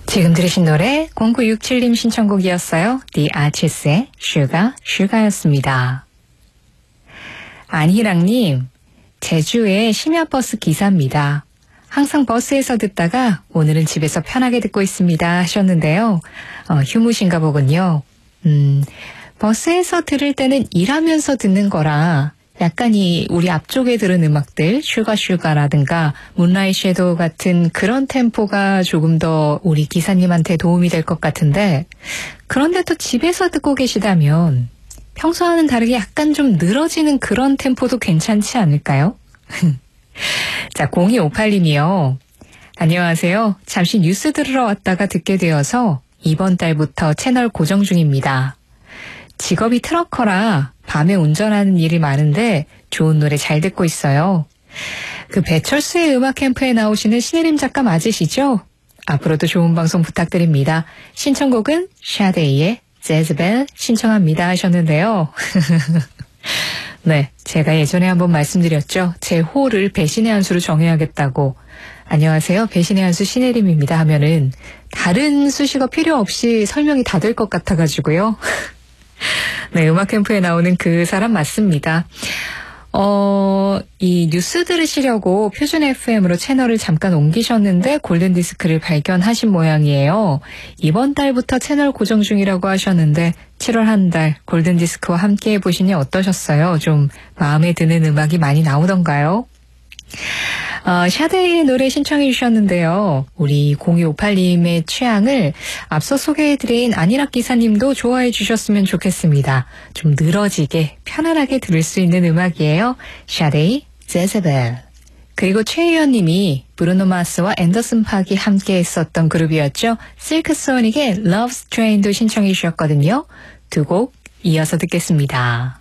지금 들으신 노래 0967님 신청곡이었어요. The Arches의 슈가, 슈가였습니다. 안희랑님, 제주의 심야버스 기사입니다. 항상 버스에서 듣다가 오늘은 집에서 편하게 듣고 있습니다 하셨는데요. 휴무신가 보군요. 버스에서 들을 때는 일하면서 듣는 거라 약간 우리 앞쪽에 들은 음악들, 슈가라든가 문라이트 섀도우 같은 그런 템포가 조금 더 우리 기사님한테 도움이 될 것 같은데, 그런데 또 집에서 듣고 계시다면 평소와는 다르게 약간 좀 늘어지는 그런 템포도 괜찮지 않을까요? 자, 0258님이요. 안녕하세요. 잠시 뉴스 들으러 왔다가 듣게 되어서 이번 달부터 채널 고정 중입니다. 직업이 트럭커라 밤에 운전하는 일이 많은데 좋은 노래 잘 듣고 있어요. 그 배철수의 음악 캠프에 나오시는 신혜림 작가 맞으시죠? 앞으로도 좋은 방송 부탁드립니다. 신청곡은 샤데이의 제즈벨 신청합니다 하셨는데요. 네, 제가 예전에 한번 말씀드렸죠. 제 호를 배신의 한 수로 정해야겠다고. 안녕하세요. 배신의 한 수 신혜림입니다 하면은 다른 수식어 필요 없이 설명이 다 될 것 같아가지고요. 네, 음악 캠프에 나오는 그 사람 맞습니다. 이 뉴스 들으시려고 표준 FM으로 채널을 잠깐 옮기셨는데 골든디스크를 발견하신 모양이에요. 이번 달부터 채널 고정 중이라고 하셨는데 7월 한 달 골든디스크와 함께 해보시니 어떠셨어요? 좀 마음에 드는 음악이 많이 나오던가요? 샤데이의 노래 신청해 주셨는데요. 우리 0258님의 취향을 앞서 소개해드린 안일학 기사님도 좋아해 주셨으면 좋겠습니다. 좀 늘어지게 편안하게 들을 수 있는 음악이에요. 샤데이, 제즈벨. 그리고 최희연님이 브루노 마스와 앤더슨 팍이 함께 했었던 그룹이었죠. 실크소닉의 Love's Train도 신청해 주셨거든요. 두 곡 이어서 듣겠습니다.